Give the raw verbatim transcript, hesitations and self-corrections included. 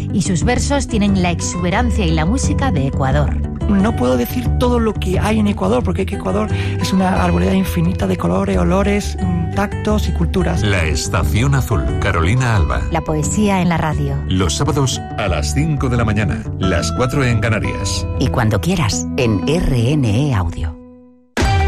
y sus versos tienen la exuberancia y la música de Ecuador. No puedo decir todo lo que hay en Ecuador, porque Ecuador es una arboleda infinita de colores, olores, tactos y culturas. La Estación Azul, Carolina Alba. La poesía en la radio. Los sábados a las cinco de la mañana, las cuatro en Canarias. Y cuando quieras, en R N E Audio.